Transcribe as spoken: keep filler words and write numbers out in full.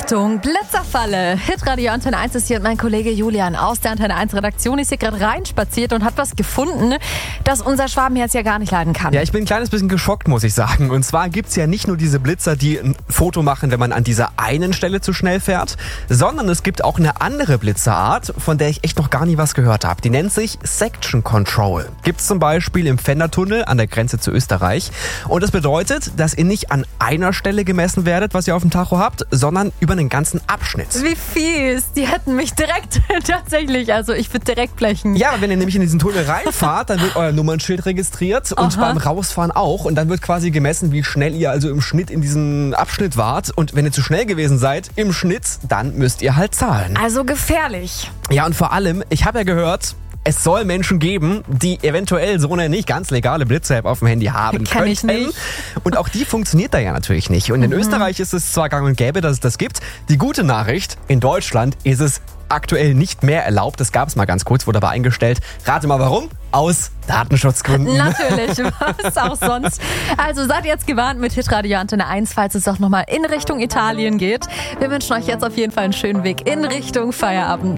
Achtung, Blitzerfalle. Hitradio Antenne eins ist hier und mein Kollege Julian aus der Antenne eins Redaktion ist hier gerade reinspaziert und hat was gefunden, das unser Schwabenherz ja gar nicht leiden kann. Ja, ich bin ein kleines bisschen geschockt, muss ich sagen. Und zwar gibt's ja nicht nur diese Blitzer, die ein Foto machen, wenn man an dieser einen Stelle zu schnell fährt, sondern es gibt auch eine andere Blitzerart, von der ich echt noch gar nie was gehört habe. Die nennt sich Section Control. Gibt's zum Beispiel im Fendertunnel an der Grenze zu Österreich. Und das bedeutet, dass ihr nicht an einer Stelle gemessen werdet, was ihr auf dem Tacho habt, sondern über den ganzen Abschnitt. Wie fies. Die hätten mich direkt tatsächlich, also ich würde direkt blechen. Ja, wenn ihr nämlich in diesen Tunnel reinfahrt, dann wird euer Nummernschild registriert und Aha. beim Rausfahren auch. Und dann wird quasi gemessen, wie schnell ihr also im Schnitt in diesem Abschnitt wart. Und wenn ihr zu schnell gewesen seid im Schnitt, dann müsst ihr halt zahlen. Also gefährlich. Ja, und vor allem, ich habe ja gehört, es soll Menschen geben, die eventuell so eine nicht ganz legale Blitzer-App auf dem Handy haben Kenn ich könnten. nicht. Und auch die funktioniert da ja natürlich nicht. Und in mhm. Österreich ist es zwar gang und gäbe, dass es das gibt. Die gute Nachricht, in Deutschland ist es aktuell nicht mehr erlaubt. Das gab es mal ganz kurz, wurde aber eingestellt. Rate mal warum? Aus Datenschutzgründen. Natürlich, was auch sonst. Also seid jetzt gewarnt mit Hitradio Antenne eins, falls es auch nochmal in Richtung Italien geht. Wir wünschen euch jetzt auf jeden Fall einen schönen Weg in Richtung Feierabend.